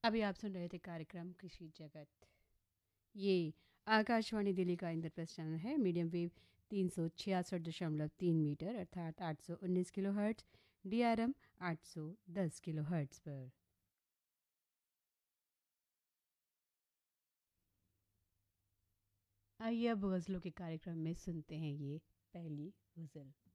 अभी आप सुन रहे थे कार्यक्रम कृषि जगत। ये आकाशवाणी दिल्ली का इंद्रप्रस्थ चैनल है। मीडियम वेव 366.3 मीटर अर्थात 819 kilo hertz, DRM 810 kilo hertz पर। आइए अब गज़लों के कार्यक्रम में सुनते हैं ये पहली गज़ल।